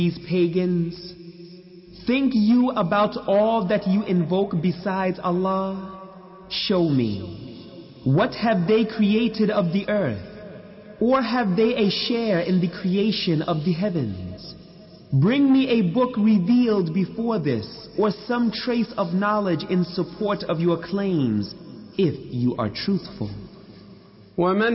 These pagans, think you about all that you invoke besides Allah? Show me, what have they created of the earth? Or have they a share in the creation of the heavens? Bring me a book revealed before this, or some trace of knowledge in support of your claims, if you are truthful.